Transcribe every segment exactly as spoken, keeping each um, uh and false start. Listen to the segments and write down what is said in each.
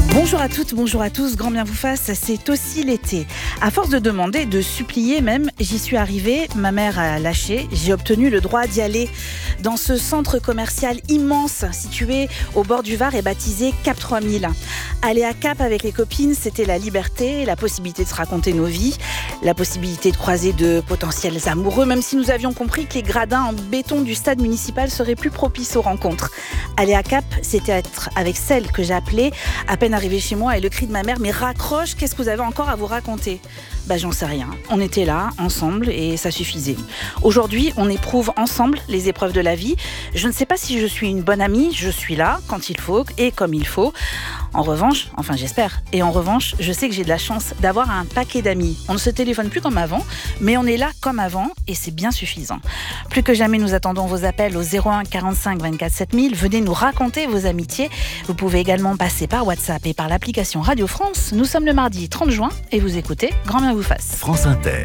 Bonjour à toutes, bonjour à tous, grand bien vous fasse, c'est aussi l'été. À force de demander, de supplier même, j'y suis arrivée, ma mère a lâché, j'ai obtenu le droit d'y aller dans ce centre commercial immense situé au bord du Var et baptisé Cap trois mille. Aller à Cap avec les copines, c'était la liberté, la possibilité de se raconter nos vies, la possibilité de croiser de potentiels amoureux, même si nous avions compris que les gradins en béton du stade municipal seraient plus propices aux rencontres. Aller à Cap, c'était être avec celle que j'appelais, à peine arrivé chez moi et le cri de ma mère « Mais raccroche, qu'est-ce que vous avez encore à vous raconter ?» Bah j'en sais rien. On était là, ensemble, et ça suffisait. Aujourd'hui, on éprouve ensemble les épreuves de la vie. Je ne sais pas si je suis une bonne amie, je suis là quand il faut et comme il faut. En revanche, enfin j'espère, et en revanche, je sais que j'ai de la chance d'avoir un paquet d'amis. On ne se téléphone plus comme avant, mais on est là comme avant et c'est bien suffisant. Plus que jamais, nous attendons vos appels au zéro un quarante-cinq vingt-quatre sept mille. Venez nous raconter vos amitiés. Vous pouvez également passer par WhatsApp et par l'application Radio France. Nous sommes le mardi trente juin et vous écoutez Grand bien vous fasse. France Inter.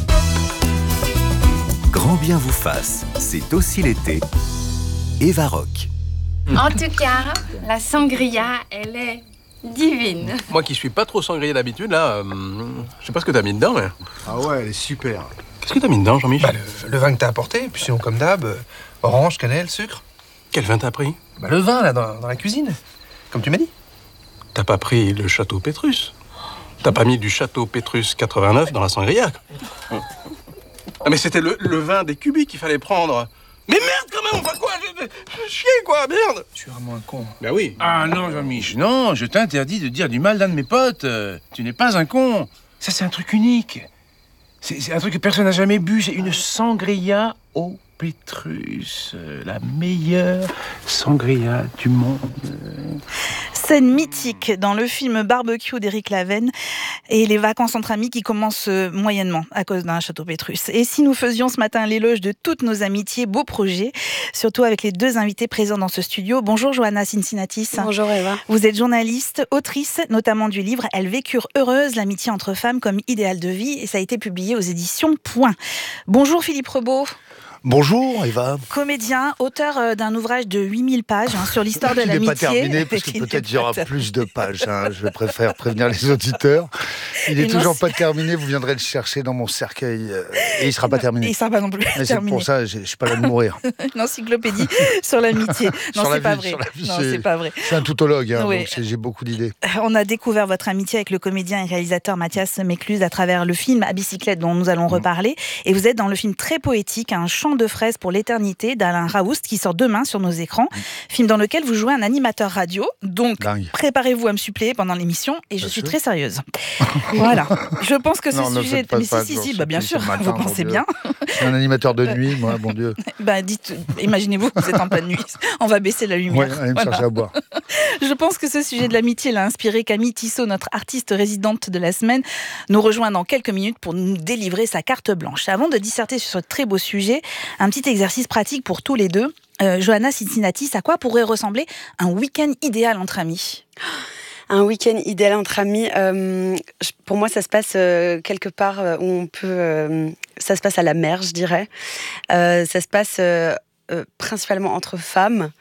Grand bien vous fasse, c'est aussi l'été. Eva Rock. En tout cas, la sangria, elle est divine. Moi qui suis pas trop sangria d'habitude, là, euh, je sais pas ce que t'as mis dedans, mais... Ah ouais, elle est super. Qu'est-ce que t'as mis dedans, Jean-Michel? Bah, le, le vin que t'as apporté, puis sinon comme d'hab, euh, orange, cannelle, sucre. Quel vin t'as pris? Bah le vin, là, dans, dans la cuisine, comme tu m'as dit. T'as pas pris le Château Pétrus? T'as pas mis du Château Pétrus quatre-vingt-neuf dans la sangria? Ah mais c'était le, le vin des cubis qu'il fallait prendre. Mais merde quand même, enfin quoi, je, je, je chier quoi, merde. Tu es vraiment un con. Ben oui. Ah non, Jean-Mich, non, je t'interdis de dire du mal d'un de mes potes. Euh, tu n'es pas un con. Ça, c'est un truc unique. C'est, c'est un truc que personne n'a jamais bu. C'est une sangria au Pétrus. Euh, la meilleure sangria du monde. Scène mythique dans le film Barbecue d'Éric Lavenne et les vacances entre amis qui commencent moyennement à cause d'un Château Pétrus. Et si nous faisions ce matin l'éloge de toutes nos amitiés, beau projet, surtout avec les deux invités présents dans ce studio. Bonjour Johanna Cincinnatis. Bonjour Eva. Vous êtes journaliste, autrice notamment du livre « Elles vécurent heureuses, l'amitié entre femmes comme idéal de vie » et ça a été publié aux éditions Point. Bonjour Philippe Rebaud. Bonjour Eva. Comédien, auteur d'un ouvrage de huit mille pages hein, sur l'histoire de l'amitié. Il n'est pas terminé parce que peut-être il y aura plus de pages. Hein. Je préfère prévenir les auditeurs. Il n'est toujours pas terminé. Vous viendrez le chercher dans mon cercueil euh, et il ne sera pas terminé. Et il ne sera pas non plus Mais terminé. C'est pour ça, je ne suis pas là de mourir. Une encyclopédie sur l'amitié. Non, sur c'est pas vie, vrai. Vie, non, c'est, c'est pas vrai. Je suis un toutologue, hein, oui. donc j'ai beaucoup d'idées. On a découvert votre amitié avec le comédien et réalisateur Mathias Mécluse à travers le film À bicyclette dont nous allons mmh. reparler. Et vous êtes dans le film très poétique, Un chant de fraises pour l'éternité d'Alain Raoust qui sort demain sur nos écrans. Mmh. Film dans lequel vous jouez un animateur radio. Donc, Dingue. Préparez-vous à me suppléer pendant l'émission et je bien suis sûr. Très sérieuse. Voilà. Je pense que ce non, sujet... Mais si, si, si, bah, bien sûr, matin, vous pensez bien. Je suis un animateur de nuit, moi, bon Dieu. Bah, dites, imaginez-vous que vous êtes en pleine nuit. On va baisser la lumière. Ouais, allez me voilà. chercher à boire. Je pense que ce sujet de l'amitié l'a inspiré Camille Tissot, notre artiste résidente de la semaine, nous rejoint dans quelques minutes pour nous délivrer sa carte blanche. Avant de disserter sur ce très beau sujet, un petit exercice pratique pour tous les deux. Euh, Johanna Cincinnatis, à quoi pourrait ressembler un week-end idéal entre amis ? Un week-end idéal entre amis, euh, pour moi, ça se passe euh, quelque part où on peut... Euh, ça se passe à la mer, je dirais. Euh, ça se passe euh, euh, principalement entre femmes.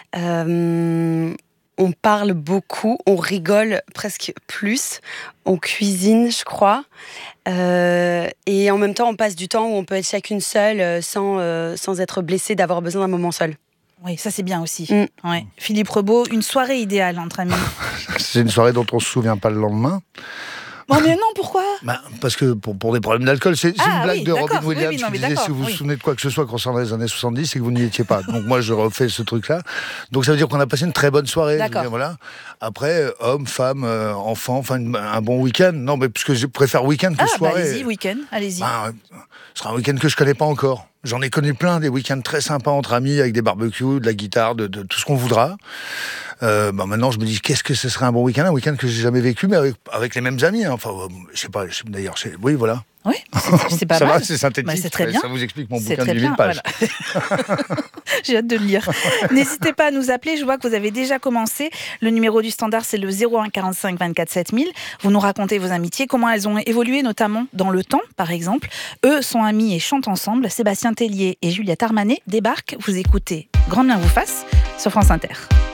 Euh, on parle beaucoup, on rigole presque plus. On cuisine, je crois. Euh, et en même temps, on passe du temps où on peut être chacune seule sans, euh, sans être blessée d'avoir besoin d'un moment seul. Oui, ça c'est bien aussi. Mm. Ouais. Philippe Rebaud, une soirée idéale entre amis. C'est une soirée dont on ne se souvient pas le lendemain. Oh mais non, pourquoi ? bah, Parce que pour, pour des problèmes d'alcool, c'est, c'est ah, une blague oui, de Robin Williams oui, oui, non, qui disait si vous vous oui. souvenez de quoi que ce soit concernant les années soixante-dix, c'est que vous n'y étiez pas. Donc moi, je refais ce truc-là. Donc ça veut dire qu'on a passé une très bonne soirée. D'accord. Dire, voilà. Après, hommes, femmes, euh, enfants, enfin un bon week-end. Non, mais puisque je préfère week-end que ah, soirée. Bah, allez-y, week-end, allez-y. Bah, ce sera un week-end que je connais pas encore. J'en ai connu plein, des week-ends très sympas entre amis, avec des barbecues, de la guitare, de, de tout ce qu'on voudra. Euh, bah maintenant, je me dis, qu'est-ce que ce serait un bon week-end ? Un week-end que j'ai jamais vécu, mais avec, avec les mêmes amis. Hein. Enfin, euh, je sais pas, je sais, d'ailleurs, je sais, oui, voilà. Oui, c'est, c'est pas ça mal. Va, c'est synthétique. Bah, c'est très bien. Ça vous explique mon c'est bouquin de huit mille pages. Voilà. J'ai hâte de le lire. N'hésitez pas à nous appeler. Je vois que vous avez déjà commencé. Le numéro du standard, c'est le zéro un quarante-cinq vingt-quatre sept mille. Vous nous racontez vos amitiés, comment elles ont évolué, notamment dans le temps, par exemple. Eux sont amis et chantent ensemble. Sébastien Tellier et Juliette Armanet débarquent. Vous écoutez Grand bien vous fasse sur France Inter.